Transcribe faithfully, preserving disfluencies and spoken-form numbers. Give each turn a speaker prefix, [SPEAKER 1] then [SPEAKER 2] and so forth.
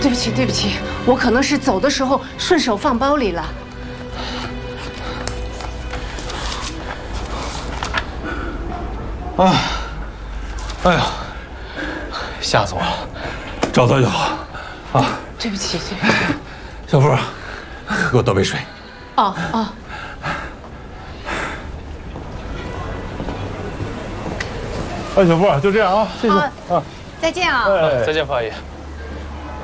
[SPEAKER 1] 对不起，对不起，我可能是走的时候顺手放包里了。
[SPEAKER 2] 啊，哎呀，吓死我了！找到就好，啊！
[SPEAKER 1] 对不起，对不起。
[SPEAKER 2] 小富，给我倒杯水。
[SPEAKER 1] 哦哦。
[SPEAKER 2] 哎，小富，就这样啊，谢谢
[SPEAKER 3] 啊，再见啊！
[SPEAKER 2] 哎，
[SPEAKER 4] 再见，傅阿姨。